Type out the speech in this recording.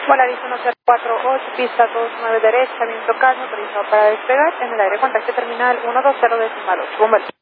Volaris 1048, pista 29 derecha, viento calmo, autorizado para despegar, en el aire contacto terminal 120 decimal 8.